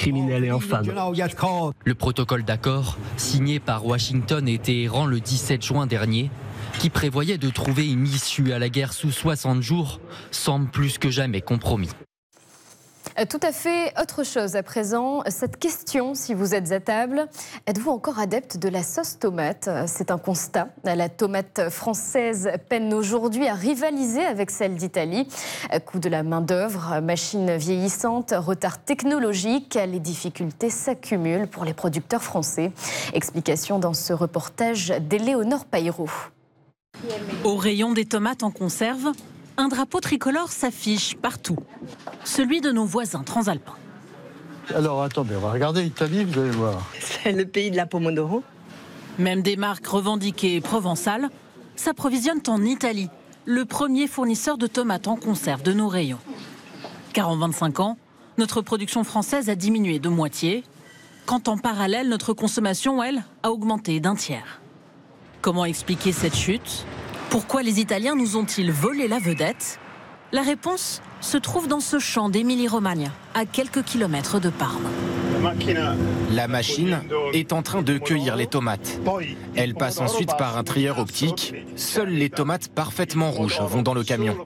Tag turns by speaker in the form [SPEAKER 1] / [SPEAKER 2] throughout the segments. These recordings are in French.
[SPEAKER 1] criminels et infâmes.
[SPEAKER 2] Le protocole d'accord, signé par Washington et Téhéran le 17 juin dernier, qui prévoyait de trouver une issue à la guerre sous 60 jours, semble plus que jamais compromis.
[SPEAKER 3] Tout à fait autre chose à présent. Cette question, si vous êtes à table, êtes-vous encore adepte de la sauce tomate? C'est un constat. La tomate française peine aujourd'hui à rivaliser avec celle d'Italie. Coût de la main-d'œuvre, machines vieillissantes, retard technologique, les difficultés s'accumulent pour les producteurs français. Explication dans ce reportage d'Éléonore Paillereau.
[SPEAKER 4] Au rayon des tomates en conserve, un drapeau tricolore s'affiche partout. Celui de nos voisins transalpins.
[SPEAKER 5] Alors attendez, on va regarder l'Italie, vous allez voir.
[SPEAKER 6] C'est le pays de la pomodoro.
[SPEAKER 4] Même des marques revendiquées provençales s'approvisionnent en Italie, le premier fournisseur de tomates en conserve de nos rayons. Car en 25 ans, notre production française a diminué de moitié, quand en parallèle, notre consommation, elle, a augmenté d'un tiers. Comment expliquer cette chute ? Pourquoi les Italiens nous ont-ils volé la vedette ? La réponse se trouve dans ce champ d'Émilie-Romagne, à quelques kilomètres de Parme.
[SPEAKER 7] La machine est en train de cueillir les tomates. Elle passe ensuite par un trieur optique. Seules les tomates parfaitement rouges vont dans le camion.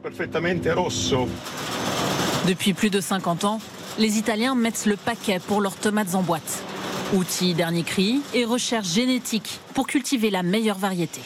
[SPEAKER 4] Depuis plus de 50 ans, les Italiens mettent le paquet pour leurs tomates en boîte. Outils dernier cri et recherche génétique pour cultiver la meilleure variété.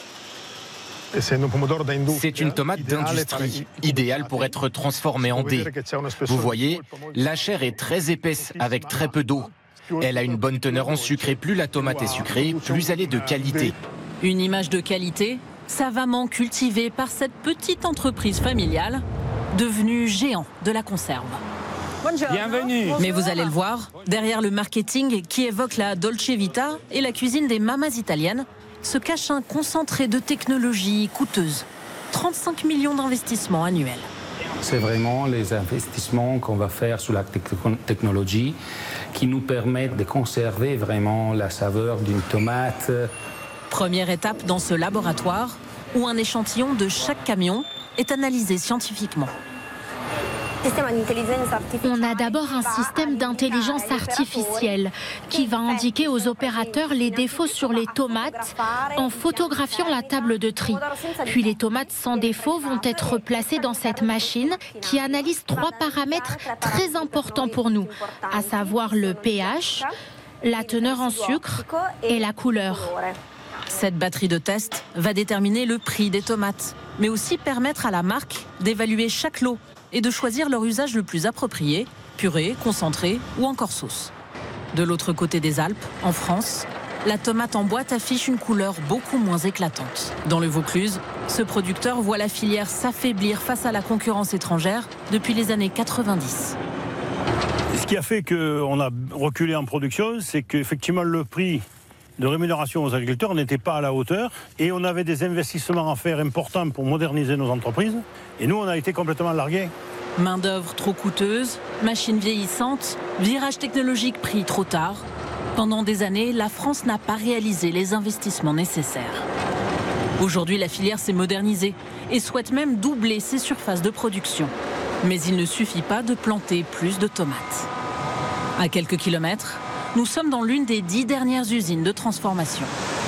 [SPEAKER 7] C'est une tomate d'industrie, idéale pour être transformée en dés. Vous voyez, la chair est très épaisse avec très peu d'eau. Elle a une bonne teneur en sucre et plus la tomate est sucrée, plus elle est de qualité.
[SPEAKER 4] Une image de qualité, savamment cultivée par cette petite entreprise familiale, devenue géant de la conserve.
[SPEAKER 8] Bienvenue.
[SPEAKER 4] Mais vous allez le voir, derrière le marketing qui évoque la Dolce Vita et la cuisine des mamas italiennes, se cache un concentré de technologies coûteuses. 35 millions d'investissements annuels.
[SPEAKER 8] C'est vraiment les investissements qu'on va faire sur la technologie qui nous permettent de conserver vraiment la saveur d'une tomate.
[SPEAKER 4] Première étape dans ce laboratoire où un échantillon de chaque camion est analysé scientifiquement.
[SPEAKER 9] On a d'abord un système d'intelligence artificielle qui va indiquer aux opérateurs les défauts sur les tomates en photographiant la table de tri. Puis les tomates sans défaut vont être placées dans cette machine qui analyse 3 paramètres très importants pour nous, à savoir le pH, la teneur en sucre et la couleur.
[SPEAKER 4] Cette batterie de test va déterminer le prix des tomates, mais aussi permettre à la marque d'évaluer chaque lot et de choisir leur usage le plus approprié, purée, concentré ou encore sauce. De l'autre côté des Alpes, en France, la tomate en boîte affiche une couleur beaucoup moins éclatante. Dans le Vaucluse, ce producteur voit la filière s'affaiblir face à la concurrence étrangère depuis les années 90.
[SPEAKER 10] Ce qui a fait qu'on a reculé en production, c'est qu'effectivement le prix de rémunération aux agriculteurs n'était pas à la hauteur et on avait des investissements à faire importants pour moderniser nos entreprises et nous on a été complètement largués.
[SPEAKER 4] Main-d'œuvre trop coûteuse, machines vieillissantes, virage technologique pris trop tard. Pendant des années, la France n'a pas réalisé les investissements nécessaires. Aujourd'hui, la filière s'est modernisée et souhaite même doubler ses surfaces de production. Mais il ne suffit pas de planter plus de tomates. À quelques kilomètres, nous sommes dans l'une des 10 dernières usines de transformation.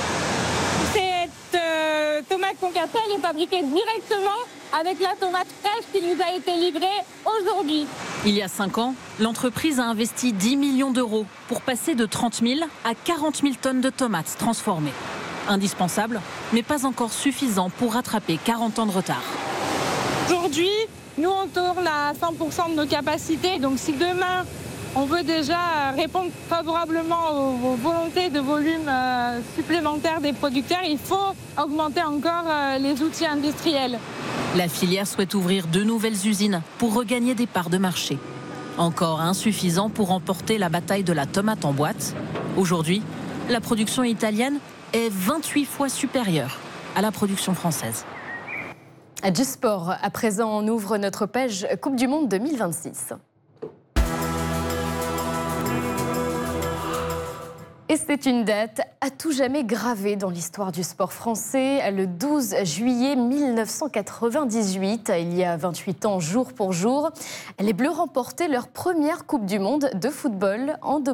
[SPEAKER 11] Cette tomate concatelle est fabriquée directement avec la tomate fraîche qui nous a été livrée aujourd'hui.
[SPEAKER 4] Il y a 5 ans, l'entreprise a investi 10 millions d'euros pour passer de 30 000 à 40 000 tonnes de tomates transformées. Indispensable, mais pas encore suffisant pour rattraper 40 ans de retard.
[SPEAKER 11] Aujourd'hui, nous on tourne à 100% de nos capacités, donc si demain on veut déjà répondre favorablement aux volontés de volume supplémentaires des producteurs, il faut augmenter encore les outils industriels.
[SPEAKER 4] La filière souhaite ouvrir 2 nouvelles usines pour regagner des parts de marché. Encore insuffisant pour remporter la bataille de la tomate en boîte. Aujourd'hui, la production italienne est 28 fois supérieure à la production française.
[SPEAKER 3] Du sport, à présent, on ouvre notre page Coupe du Monde 2026. Et c'est une date à tout jamais gravée dans l'histoire du sport français. Le 12 juillet 1998, il y a 28 ans jour pour jour, les Bleus remportaient leur première Coupe du Monde de football en